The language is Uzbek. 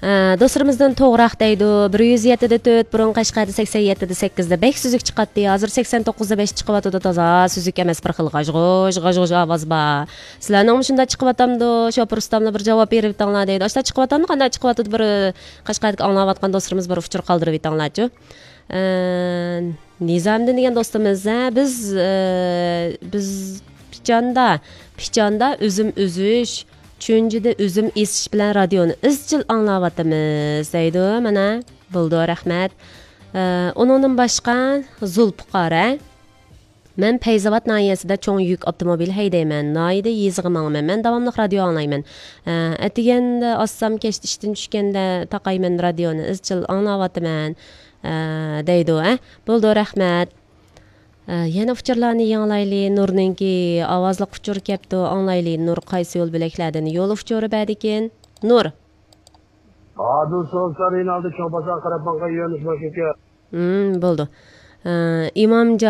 Dostlarımızdan to'g'roq deydi. 107'de 4, burun Qashqarda 87'de 8'de bek süzük chiqatdi. Hozir 89'da 5 chiqyapti toza süzük emas bir xil g'aj ovoz bor. Sizlarning shunda chiqyatamdi, shopir ustamlar bir javob berib tanglar deydi. Ashta chiqyatamdi, qanday chiqyapti bir Qashqarda anglayotgan do'stlarimiz bir uchur qoldirib tanglarchi. Nizamdin degan do'stimiz, biz pichanda üzüm üzüş Üçüncüde üzüm esiş bilan radioni izchil anglayapmiz deydi. Mana bo'ldi, rahmat. Uningdan boshqa Zulfuqara. Men Payzavot nahiyasida cho'ng yuk avtomobil haydayman. Noyida yeziga mangman. Men davomli radio anglayman. Atiganda ossam kechdi ishdan tushganda taqayman radioni izchil anglayapman deydi. Bo'ldi, rahmat. Yana uçurlarni yanglayli, Nurninki ovozli uçur kepti, anglayli. Nur qaysi yo'l bilakladini yo'l uçuru badikin. Nur. Adil so'zlar inaldi cho'bazan qarab banqa yo'nish boshqa. Bo'ldi. İmam